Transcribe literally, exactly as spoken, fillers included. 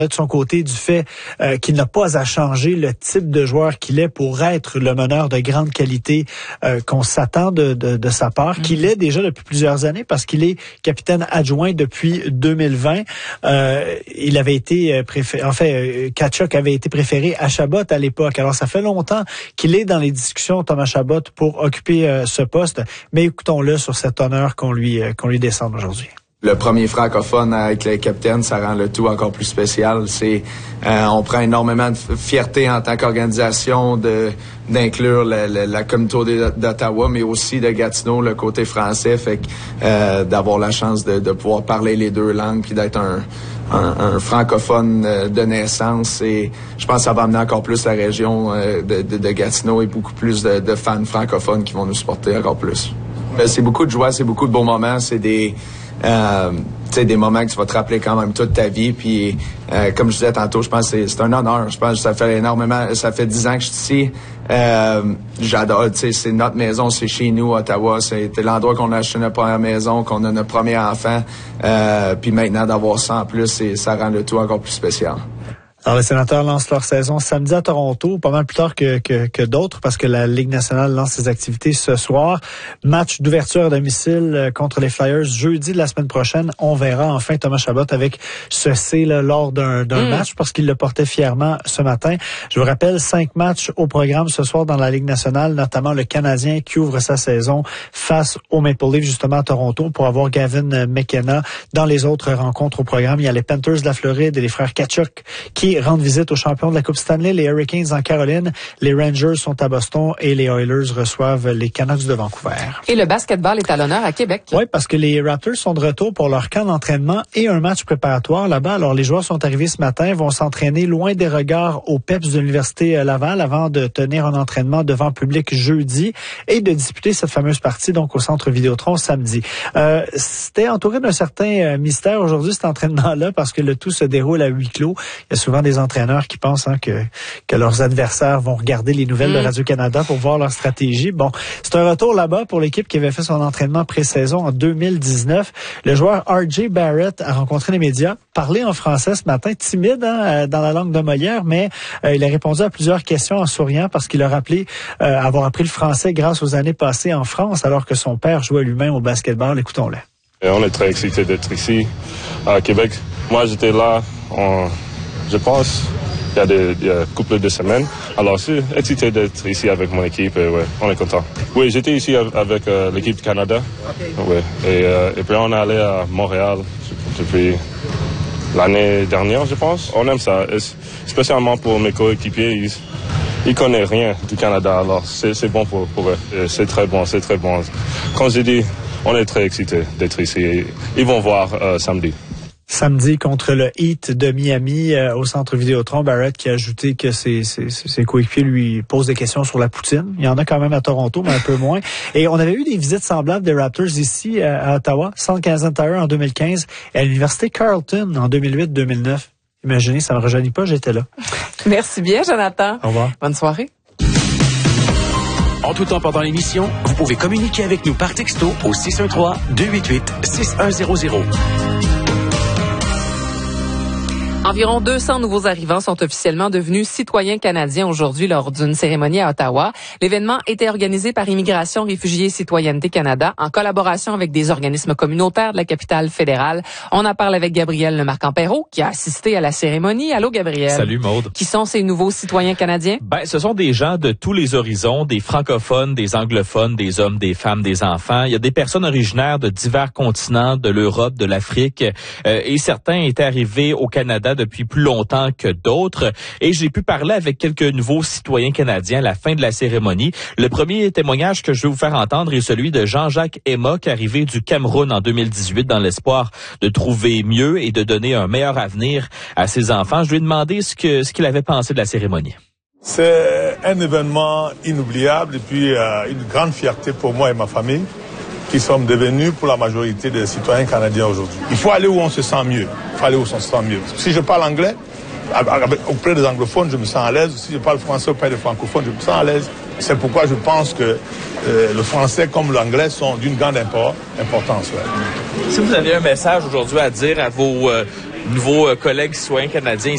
de son côté du fait euh, qu'il n'a pas à changer le type de joueur qu'il est pour être le meneur de grande qualité euh, qu'on s'attend de, de, de sa part, mm-hmm. qu'il est déjà depuis plusieurs années parce qu'il est capitaine adjoint depuis deux mille vingt. Euh, il avait été préféré, en fait, Tkachuk avait été préféré à Chabot à l'époque. Alors ça fait longtemps qu'il est dans les discussions, Thomas Chabot, pour occuper euh, ce poste. Mais écoutons-le sur cet honneur qu'on lui euh, qu'on lui décerne aujourd'hui. Le premier francophone avec le capitaine, ça rend le tout encore plus spécial. C'est, euh, on prend énormément de fierté en tant qu'organisation de d'inclure la, la, la communauté d'Ottawa, mais aussi de Gatineau, le côté français, fait que euh, d'avoir la chance de, de pouvoir parler les deux langues, puis d'être un, un, un francophone de naissance. Et je pense que ça va amener encore plus la région de, de, de Gatineau et beaucoup plus de, de fans francophones qui vont nous supporter encore plus. Mais c'est beaucoup de joie, c'est beaucoup de beaux moments, c'est des Euh, tu sais, des moments que tu vas te rappeler quand même toute ta vie. Puis, euh, comme je disais tantôt, je pense que c'est, c'est un honneur. Je pense que ça fait énormément, ça fait dix ans que je suis ici. Euh, j'adore, tu sais, c'est notre maison, c'est chez nous, Ottawa. C'était l'endroit qu'on a acheté notre première maison, qu'on a notre premier enfant. Euh, puis maintenant, d'avoir ça en plus, c'est, ça rend le tout encore plus spécial. Alors, les Sénateurs lancent leur saison samedi à Toronto, pas mal plus tard que, que, que d'autres, parce que la Ligue nationale lance ses activités ce soir. Match d'ouverture à domicile contre les Flyers jeudi de la semaine prochaine. On verra enfin Thomas Chabot avec ce C là, lors d'un, d'un mm. match, parce qu'il le portait fièrement ce matin. Je vous rappelle, cinq matchs au programme ce soir dans la Ligue nationale, notamment le Canadien qui ouvre sa saison face au Maple Leafs, justement à Toronto, pour avoir Gavin McKenna. Dans les autres rencontres au programme, il y a les Panthers de la Floride et les frères Tkachuk qui rendent visite aux champions de la Coupe Stanley, les Hurricanes en Caroline, les Rangers sont à Boston et les Oilers reçoivent les Canucks de Vancouver. Et le basketball est à l'honneur à Québec. Oui, parce que les Raptors sont de retour pour leur camp d'entraînement et un match préparatoire là-bas. Alors, les joueurs sont arrivés ce matin, vont s'entraîner loin des regards au P E P S de l'Université Laval avant de tenir un entraînement devant public jeudi et de disputer cette fameuse partie donc au Centre Vidéotron samedi. Euh, c'était entouré d'un certain mystère aujourd'hui cet entraînement-là parce que le tout se déroule à huis clos. Il y a souvent des entraîneurs qui pensent hein, que, que leurs adversaires vont regarder les nouvelles mmh. de Radio-Canada pour voir leur stratégie. Bon, c'est un retour là-bas pour l'équipe qui avait fait son entraînement pré-saison en deux mille dix-neuf. Le joueur R J Barrett a rencontré les médias, parlé en français ce matin, timide hein, dans la langue de Molière, mais euh, il a répondu à plusieurs questions en souriant parce qu'il a rappelé euh, avoir appris le français grâce aux années passées en France alors que son père jouait lui-même au basketball. Écoutons-le. Et on est très excités d'être ici à Québec. Moi, j'étais là en... Je pense il y a des il y a couple de semaines. Alors, je suis excité d'être ici avec mon équipe et ouais, on est content. Oui, j'étais ici avec euh, l'équipe du Canada. Ouais. Et, euh, et puis on est allé à Montréal depuis l'année dernière, je pense. On aime ça, et spécialement pour mes coéquipiers. Ils, ils connaissent rien du Canada, alors c'est, c'est bon pour, pour eux. Et c'est très bon, c'est très bon. Comme j'ai dit, on est très excités d'être ici. Ils vont voir euh, samedi. Samedi contre le Heat de Miami euh, au Centre Vidéotron. Barrett qui a ajouté que ses, ses, ses coéquipiers lui posent des questions sur la poutine. Il y en a quand même à Toronto, mais un peu moins. Et on avait eu des visites semblables des Raptors ici à, à Ottawa, Centre Canadian Tire en deux mille quinze et à l'Université Carleton en deux mille huit deux mille neuf. Imaginez, ça ne me rajeunit pas, j'étais là. Merci bien, Jonathan. Au revoir. Bonne soirée. En tout temps pendant l'émission, vous pouvez communiquer avec nous par texto au six un trois, deux huit huit, six un zéro zéro. Environ deux cents nouveaux arrivants sont officiellement devenus citoyens canadiens aujourd'hui lors d'une cérémonie à Ottawa. L'événement était organisé par Immigration, Réfugiés et Citoyenneté Canada en collaboration avec des organismes communautaires de la capitale fédérale. On en parle avec Gabriel Lemarquand-Perrault qui a assisté à la cérémonie. Allô Gabriel. Salut Maude. Qui sont ces nouveaux citoyens canadiens? Ben, ce sont des gens de tous les horizons, des francophones, des anglophones, des hommes, des femmes, des enfants. Il y a des personnes originaires de divers continents, de l'Europe, de l'Afrique, euh, et certains étaient arrivés au Canada depuis plus longtemps que d'autres. Et j'ai pu parler avec quelques nouveaux citoyens canadiens à la fin de la cérémonie. Le premier témoignage que je vais vous faire entendre est celui de Jean-Jacques Emma, qui est arrivé du Cameroun en deux mille dix-huit dans l'espoir de trouver mieux et de donner un meilleur avenir à ses enfants. Je lui ai demandé ce que ce qu'il avait pensé de la cérémonie. C'est un événement inoubliable et puis euh, une grande fierté pour moi et ma famille, qui sommes devenus pour la majorité des citoyens canadiens aujourd'hui. Il faut aller où on se sent mieux. Il faut aller où on se sent mieux. Si je parle anglais, auprès des anglophones, je me sens à l'aise. Si je parle français auprès des francophones, je me sens à l'aise. C'est pourquoi je pense que euh, le français comme l'anglais sont d'une grande import, importance. Ouais. Si vous avez un message aujourd'hui à dire à vos euh, nouveaux euh, collègues citoyens canadiens